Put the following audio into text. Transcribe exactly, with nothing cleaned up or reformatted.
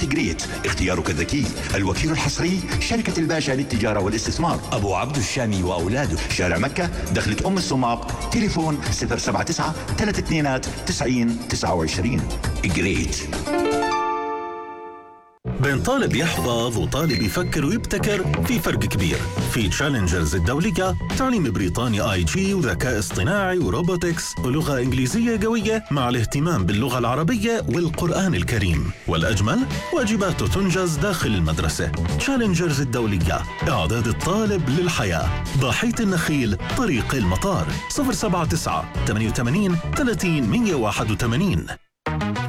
جريت، اختيارك الذكي، الوكيل الحصري شركة الباشا للتجارة والاستثمار، أبو عبد الشامي وأولاده، شارع مكة، دخلة أم السماق، تليفون صفر سبعة تسعة ثلاثة اثنين تسعين تسعة وعشرين. جريت. بين طالب يحفظ وطالب يفكر ويبتكر في فرق كبير. في تشالنجرز الدولية تعليم بريطاني آي جي وذكاء اصطناعي وروبوتكس ولغة إنجليزية قوية مع الاهتمام باللغة العربية والقرآن الكريم، والأجمل واجباته تنجز داخل المدرسة. تشالنجرز الدولية، إعداد الطالب للحياة. ضاحية النخيل، طريق المطار. صفر سبعة تسعة ثمانية ثمانين ثلاثين مئة وواحد وثمانين.